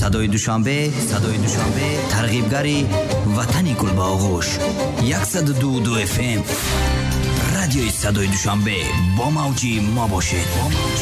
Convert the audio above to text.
صدای دوشنبه ترغیبگری وطنی گل با آغوش 102.2 FM رادیوی صدای دوشنبه با موجی ما باشید.